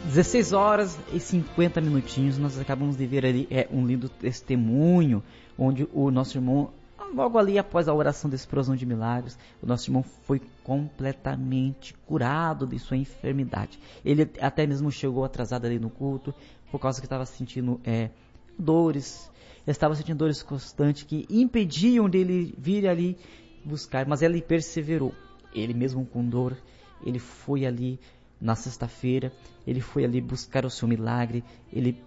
16 horas e 50 minutinhos, nós acabamos de ver ali um lindo testemunho, onde o nosso irmão, logo ali após a oração da explosão de milagres, o nosso irmão foi completamente curado de sua enfermidade. Ele até mesmo chegou atrasado ali no culto, por causa que estava sentindo dores, estava sentindo dores constantes que impediam dele vir ali buscar, mas ele perseverou. Ele mesmo com dor, ele foi ali na sexta-feira, ele foi ali buscar o seu milagre, ele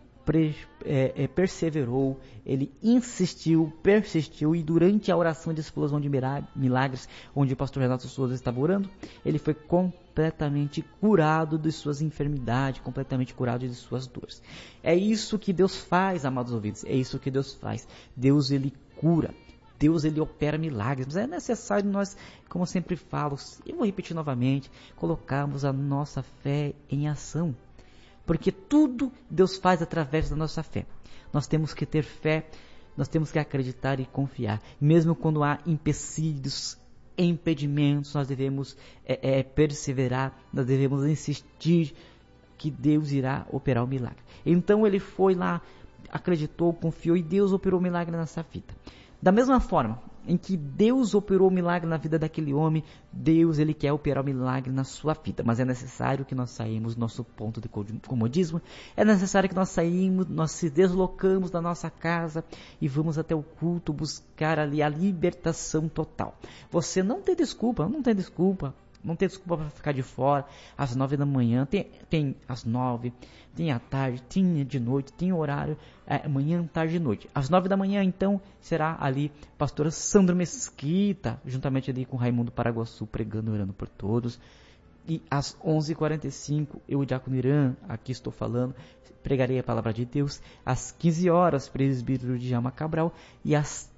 perseverou, ele insistiu, persistiu, e durante a oração de explosão de milagres, onde o pastor Renato Souza estava orando, ele foi completamente curado de suas enfermidades, completamente curado de suas dores. É isso que Deus faz, amados ouvintes, é isso que Deus faz. Deus, ele cura. Deus, ele opera milagres, mas é necessário nós, como eu sempre falo, e vou repetir novamente, colocarmos a nossa fé em ação. Porque tudo Deus faz através da nossa fé. Nós temos que ter fé, nós temos que acreditar e confiar. Mesmo quando há empecilhos, impedimentos, nós devemos perseverar, nós devemos insistir que Deus irá operar o milagre. Então ele foi lá, acreditou, confiou, e Deus operou o milagre nessa vida. Da mesma forma em que Deus operou o milagre na vida daquele homem, Deus, ele quer operar o milagre na sua vida. Mas é necessário que nós saímos do nosso ponto de comodismo, é necessário que nós saímos, nós se deslocamos da nossa casa e vamos até o culto buscar ali a libertação total. Você não tem desculpa, não tem desculpa para ficar de fora. Às 9 da manhã, tem às 9, tem à tarde, tem de noite, tem horário, manhã, tarde e noite. Às 9 da manhã, então, será ali pastora Sandra Mesquita, juntamente ali com Raimundo Paraguaçu, pregando, orando por todos. E às 11h45, eu, o Diácono Irã, aqui estou falando, pregarei a palavra de Deus. Às 15 horas, presbítero Djalma Cabral. E às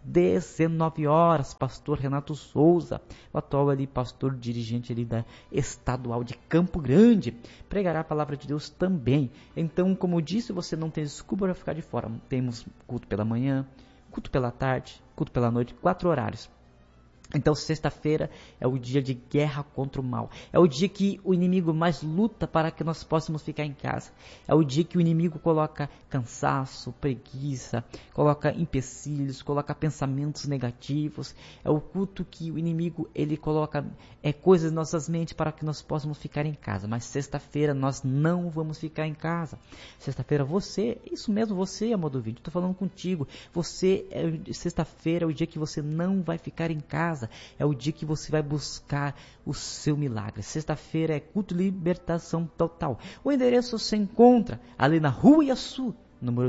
19 horas, pastor Renato Souza, o atual ali pastor dirigente ali da Estadual de Campo Grande, pregará a palavra de Deus também. Então, como eu disse, você não tem desculpa para ficar de fora. Temos culto pela manhã, culto pela tarde, culto pela noite, 4 horários. Então, sexta-feira é o dia de guerra contra o mal. É o dia que o inimigo mais luta para que nós possamos ficar em casa. É o dia que o inimigo coloca cansaço, preguiça, coloca empecilhos, coloca pensamentos negativos. É o culto que o inimigo, ele coloca coisas em nossas mentes para que nós possamos ficar em casa. Mas sexta-feira nós não vamos ficar em casa. Sexta-feira você, isso mesmo, você, amado ouvinte, estou falando contigo. Sexta-feira é o dia que você não vai ficar em casa. É o dia que você vai buscar o seu milagre. Sexta-feira é culto de libertação total. O endereço se encontra ali na Rua Iaçu, número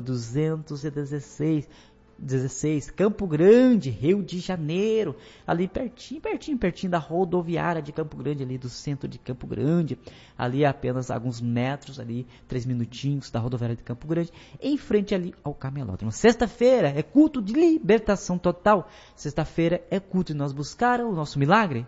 216, Campo Grande, Rio de Janeiro, ali pertinho da rodoviária de Campo Grande, ali do centro de Campo Grande, ali apenas alguns metros, ali 3 minutinhos da rodoviária de Campo Grande, em frente ali ao camelódromo. Sexta-feira é culto de libertação total. Sexta-feira é culto de nós buscar o nosso milagre.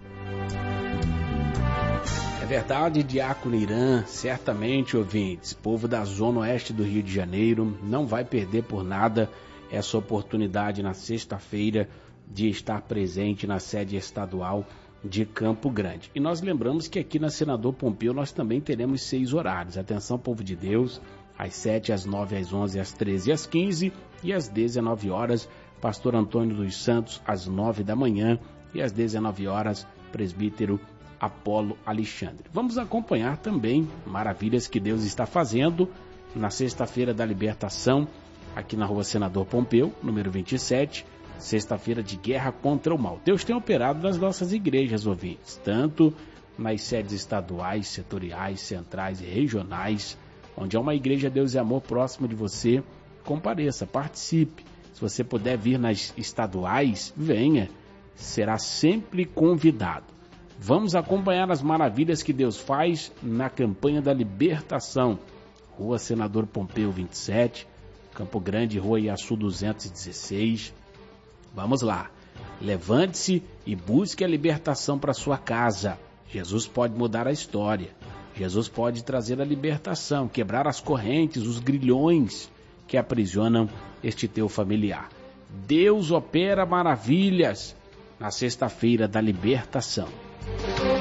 É verdade, Diácono Irã, certamente, ouvintes, povo da zona oeste do Rio de Janeiro, não vai perder por nada essa oportunidade na sexta-feira de estar presente na sede estadual de Campo Grande. E nós lembramos que aqui na Senador Pompeu nós também teremos 6 horários. Atenção, povo de Deus, às 7, às 9, às 11, às 13 e às 15 e às 19 horas, pastor Antônio dos Santos, às 9 da manhã e às 19 horas, presbítero Apolo Alexandre. Vamos acompanhar também maravilhas que Deus está fazendo na sexta-feira da libertação, aqui na Rua Senador Pompeu, número 27, sexta-feira de guerra contra o mal. Deus tem operado nas nossas igrejas, ouvintes, tanto nas sedes estaduais, setoriais, centrais e regionais, onde há uma igreja Deus e Amor próximo de você. Compareça, participe. Se você puder vir nas estaduais, venha, será sempre convidado. Vamos acompanhar as maravilhas que Deus faz na campanha da libertação. Rua Senador Pompeu 27, Campo Grande, Rua Iaçu 216. Vamos lá. Levante-se e busque a libertação para sua casa. Jesus pode mudar a história. Jesus pode trazer a libertação, quebrar as correntes, os grilhões que aprisionam este teu familiar. Deus opera maravilhas na sexta-feira da libertação.